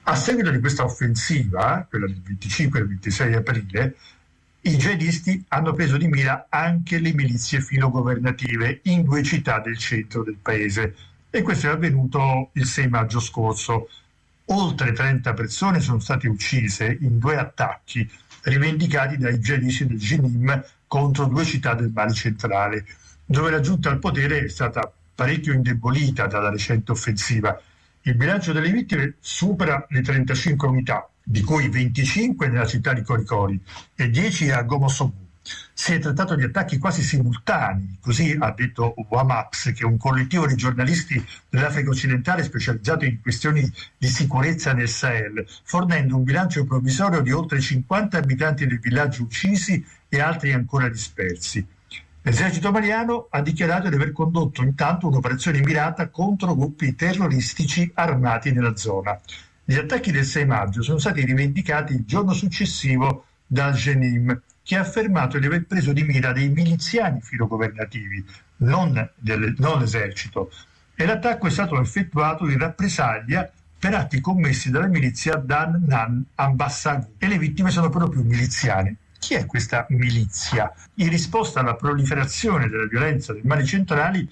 A seguito di questa offensiva, quella del 25 e 26 aprile, i jihadisti hanno preso di mira anche le milizie filogovernative in 2 città del centro del paese, e questo è avvenuto il 6 maggio scorso. Oltre 30 persone sono state uccise in 2 attacchi rivendicati dai jihadisti del Jenin contro 2 città del Mali centrale, dove la giunta al potere è stata parecchio indebolita dalla recente offensiva. Il bilancio delle vittime supera le 35 unità, di cui 25 nella città di Korikori e 10 a Gomosogu. Si è trattato di attacchi quasi simultanei, così ha detto WAMAPS, che è un collettivo di giornalisti dell'Africa occidentale specializzato in questioni di sicurezza nel Sahel, fornendo un bilancio provvisorio di oltre 50 abitanti del villaggio uccisi e altri ancora dispersi. L'esercito maliano ha dichiarato di aver condotto intanto un'operazione mirata contro gruppi terroristici armati nella zona. Gli attacchi del 6 maggio sono stati rivendicati il giorno successivo dal Jenin, che ha affermato di aver preso di mira dei miliziani filogovernativi, non l'esercito, e l'attacco è stato effettuato in rappresaglia per atti commessi dalla milizia Dan Nan Ambassagu, e le vittime sono proprio miliziane. Chi è questa milizia? In risposta alla proliferazione della violenza del Mali centrale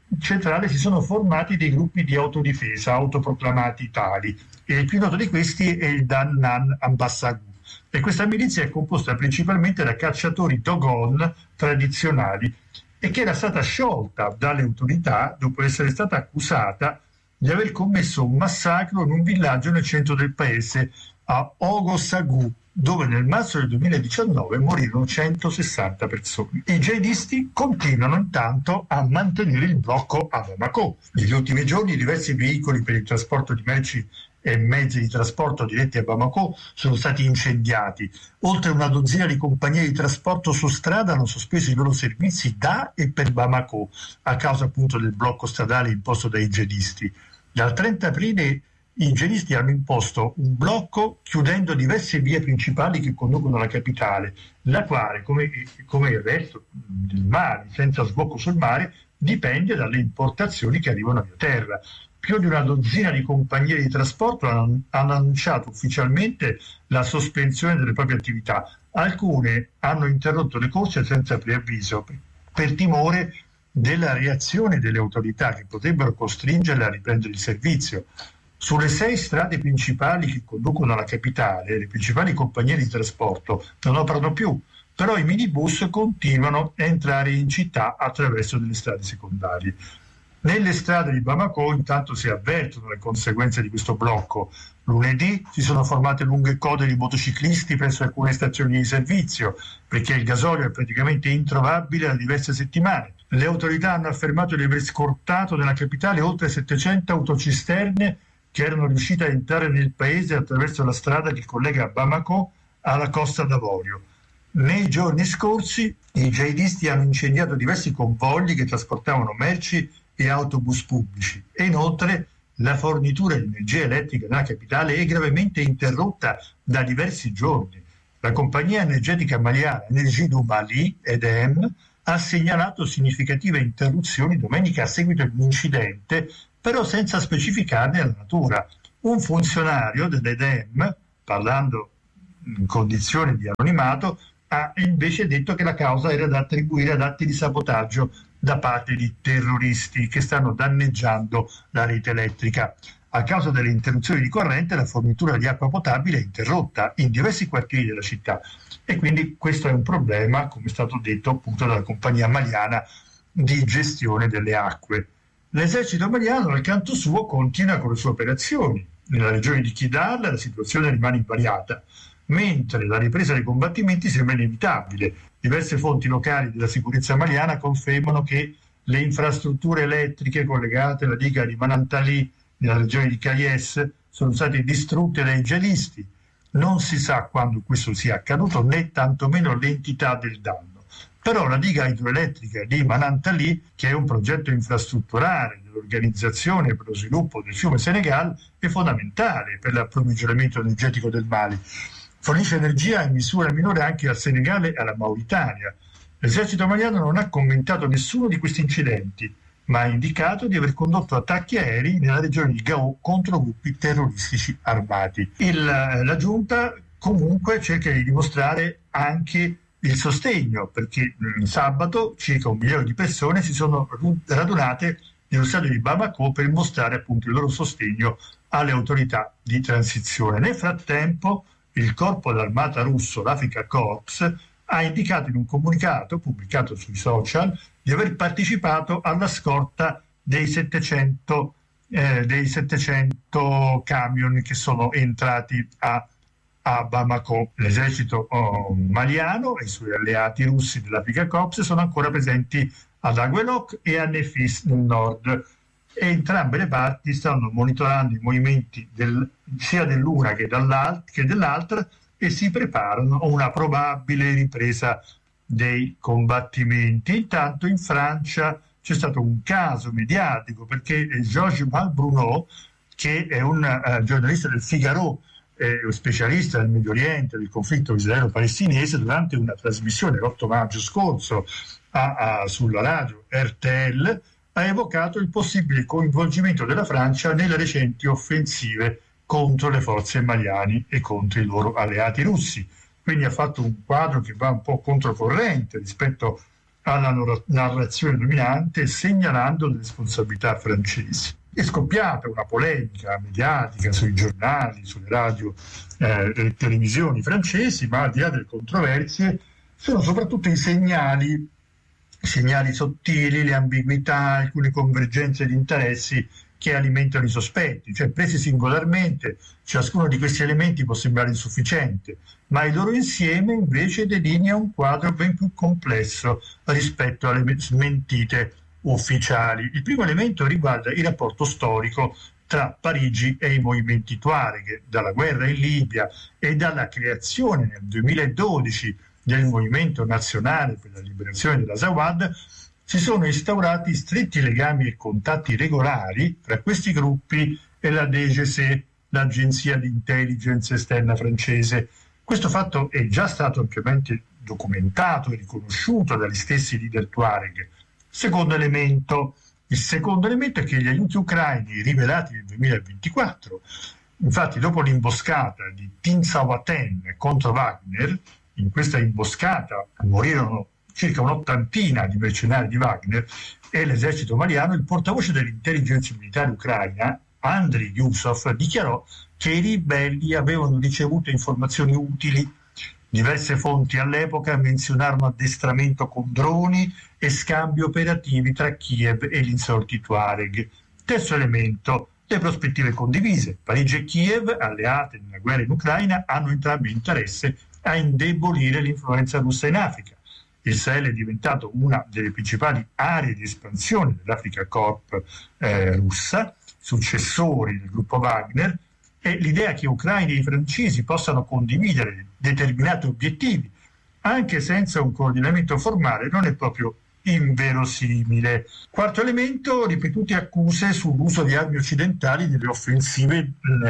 si sono formati dei gruppi di autodifesa autoproclamati tali, e il più noto di questi è il Dan Nan Ambassagu, e questa milizia è composta principalmente da cacciatori Dogon tradizionali, e che era stata sciolta dalle autorità dopo essere stata accusata di aver commesso un massacro in un villaggio nel centro del paese, a Ogosagu, dove nel marzo del 2019 morirono 160 persone. I jihadisti continuano intanto a mantenere il blocco a Bamako. Negli ultimi giorni diversi veicoli per il trasporto di merci e mezzi di trasporto diretti a Bamako sono stati incendiati. Oltre una dozzina di compagnie di trasporto su strada hanno sospeso i loro servizi da e per Bamako a causa appunto del blocco stradale imposto dai jihadisti. Dal 30 aprile i jihadisti hanno imposto un blocco chiudendo diverse vie principali che conducono alla capitale, la quale, come il resto del Mali, senza sbocco sul mare, dipende dalle importazioni che arrivano via terra. Più di una dozzina di compagnie di trasporto hanno annunciato ufficialmente la sospensione delle proprie attività. Alcune hanno interrotto le corse senza preavviso per timore della reazione delle autorità che potrebbero costringerle a riprendere il servizio. Sulle 6 strade principali che conducono alla capitale, le principali compagnie di trasporto non operano più, però i minibus continuano a entrare in città attraverso delle strade secondarie. Nelle strade di Bamako intanto si avvertono le conseguenze di questo blocco. Lunedì si sono formate lunghe code di motociclisti presso alcune stazioni di servizio, perché il gasolio è praticamente introvabile da diverse settimane. Le autorità hanno affermato di aver scortato nella capitale oltre 700 autocisterne che erano riuscite a entrare nel paese attraverso la strada che collega Bamako alla Costa d'Avorio. Nei giorni scorsi i jihadisti hanno incendiato diversi convogli che trasportavano merci e autobus pubblici, e inoltre la fornitura di energia elettrica nella capitale è gravemente interrotta da diversi giorni. La compagnia energetica maliana Energie du Mali, EDM, ha segnalato significative interruzioni domenica a seguito di un incidente, però senza specificarne la natura. Un funzionario dell'EDM, parlando in condizioni di anonimato, ha invece detto che la causa era da attribuire ad atti di sabotaggio da parte di terroristi che stanno danneggiando la rete elettrica. A causa delle interruzioni di corrente, la fornitura di acqua potabile è interrotta in diversi quartieri della città, e quindi questo è un problema, come è stato detto appunto dalla compagnia maliana di gestione delle acque. L'esercito maliano, dal canto suo, continua con le sue operazioni. Nella regione di Kidal la situazione rimane invariata, mentre la ripresa dei combattimenti sembra inevitabile. Diverse fonti locali della sicurezza maliana confermano che le infrastrutture elettriche collegate alla diga di Manantali nella regione di Kayes sono state distrutte dai jihadisti. Non si sa quando questo sia accaduto, né tantomeno l'entità del danno. Però la diga idroelettrica di Manantali, che è un progetto infrastrutturale dell'Organizzazione per lo sviluppo del fiume Senegal, è fondamentale per l'approvvigionamento energetico del Mali. Fornisce energia in misura minore anche al Senegal e alla Mauritania. L'esercito maliano non ha commentato nessuno di questi incidenti. ma ha indicato di aver condotto attacchi aerei nella regione di Gao contro gruppi terroristici armati. La giunta comunque cerca di dimostrare anche il sostegno, perché sabato circa 1 milione di persone si sono radunate nello stadio di Bamako per mostrare appunto il loro sostegno alle autorità di transizione. Nel frattempo il corpo dell'armata russo, l'Afrika Korps, ha indicato in un comunicato pubblicato sui social di aver partecipato alla scorta dei 700 camion che sono entrati a Bamako. L'esercito maliano e i suoi alleati russi dell'Afrika Korps sono ancora presenti ad Aguelok e a Nefis nel nord. E entrambe le parti stanno monitorando i movimenti sia dell'una che dell'altra e si preparano a una probabile ripresa dei combattimenti. Intanto in Francia c'è stato un caso mediatico perché Georges Malbruno, che è un giornalista del Figaro, un specialista del Medio Oriente, del conflitto israelo-palestinese, durante una trasmissione l'8 maggio scorso sulla radio RTL, ha evocato il possibile coinvolgimento della Francia nelle recenti offensive contro le forze maliane e contro i loro alleati russi. Quindi ha fatto un quadro che va un po' controcorrente rispetto alla narrazione dominante, segnalando le responsabilità francesi. È scoppiata una polemica mediatica sui giornali, sulle radio e le televisioni francesi, ma al di là delle controversie sono soprattutto i segnali sottili, le ambiguità, alcune convergenze di interessi che alimentano i sospetti. Cioè, presi singolarmente, ciascuno di questi elementi può sembrare insufficiente, ma il loro insieme invece delinea un quadro ben più complesso rispetto alle smentite ufficiali. Il primo elemento riguarda il rapporto storico tra Parigi e i movimenti Tuareg. Dalla guerra in Libia e dalla creazione nel 2012 del Movimento Nazionale per la Liberazione dell'Azawad si sono instaurati stretti legami e contatti regolari tra questi gruppi e la DGC, l'agenzia di intelligence esterna francese. Questo fatto è già stato ampiamente documentato e riconosciuto dagli stessi leader Tuareg. Il secondo elemento è che gli aiuti ucraini rivelati nel 2024, infatti dopo l'imboscata di Tinsawaten contro Wagner, in questa imboscata morirono circa un'ottantina di mercenari di Wagner e l'esercito maliano, il portavoce dell'intelligence militare ucraina, Andriy Yusov, dichiarò che i ribelli avevano ricevuto informazioni utili. Diverse fonti all'epoca menzionarono addestramento con droni e scambi operativi tra Kiev e gli insorti Tuareg. Terzo elemento, le prospettive condivise. Parigi e Kiev, alleate nella guerra in Ucraina, hanno entrambi interesse a indebolire l'influenza russa in Africa. Il Sahel è diventato una delle principali aree di espansione dell'Afrika Corp russa, successori del gruppo Wagner, e l'idea che ucraini e francesi possano condividere determinati obiettivi, anche senza un coordinamento formale, non è proprio inverosimile. Quarto elemento, ripetute accuse sull'uso di armi occidentali nelle offensive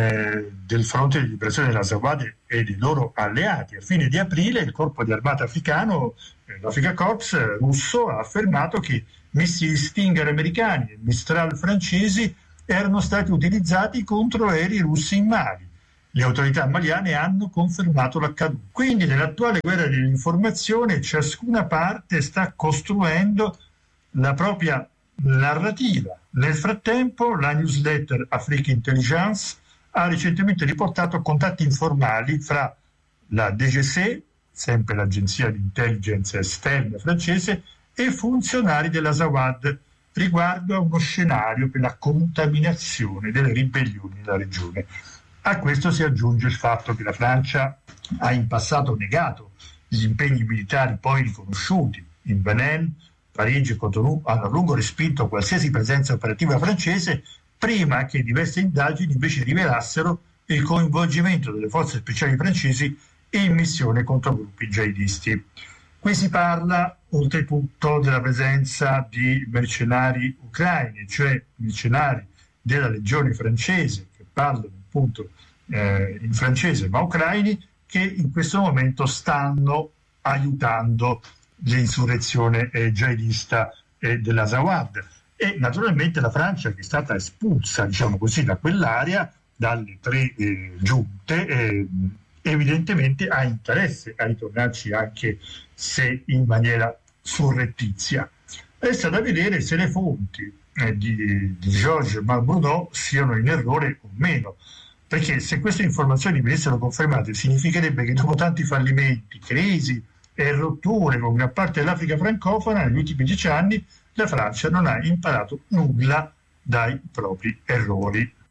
del fronte di liberazione dell'Azawad e dei loro alleati. A fine di aprile il corpo di armata africano, l'Afrika Korps russo, ha affermato che missili Stinger americani e Mistral francesi erano stati utilizzati contro aerei russi in Mali. Le autorità maliane hanno confermato l'accaduto. Quindi nell'attuale guerra dell'informazione ciascuna parte sta costruendo la propria narrativa. Nel frattempo la newsletter Afrique Intelligence ha recentemente riportato contatti informali fra la DGC, sempre l'agenzia di intelligence esterna francese, e funzionari dell'Azawad riguardo a uno scenario per la contaminazione delle ribellioni nella regione. A questo si aggiunge il fatto che la Francia ha in passato negato gli impegni militari poi riconosciuti. In Benin, Parigi e Cotonou hanno a lungo respinto qualsiasi presenza operativa francese prima che diverse indagini invece rivelassero il coinvolgimento delle forze speciali francesi in missione contro gruppi jihadisti. Qui si parla oltretutto della presenza di mercenari ucraini, cioè mercenari della legione francese che parlano appunto in francese ma ucraini, che in questo momento stanno aiutando l'insurrezione jihadista dell'Azawad. E naturalmente la Francia, che è stata espulsa, diciamo così, da quell'area, dalle tre giunte, evidentemente ha interesse a ritornarci, anche se in maniera surrettizia. Resta da vedere se le fonti di Georges Malbrunot siano in errore o meno, perché se queste informazioni venissero confermate significherebbe che dopo tanti fallimenti, crisi e rotture con gran parte dell'Africa francofona negli ultimi 10 anni, la Francia non ha imparato nulla dai propri errori.